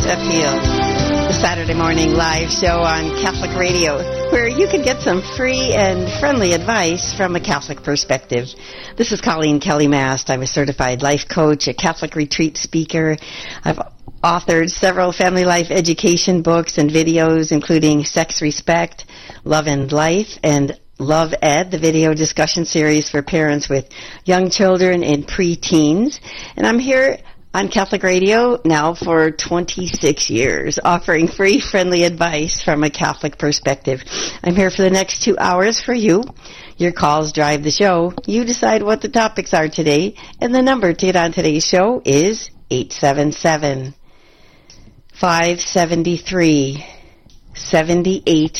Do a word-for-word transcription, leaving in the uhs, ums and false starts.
Sheffield, the Saturday morning live show on Catholic Radio, where you can get some free and friendly advice from a Catholic perspective. This is Colleen Kelly Mast. I'm a certified life coach, a Catholic retreat speaker. I've authored several family life education books and videos, including Sex Respect, Love and Life, and Love Ed, the video discussion series for parents with young children and pre-teens. And I'm here on Catholic Radio now for twenty-six years, offering free, friendly advice from a Catholic perspective. I'm here for the next two hours for you. Your calls drive the show. You decide what the topics are today, and the number to get on today's show is eight seven seven, five seven three, seven eight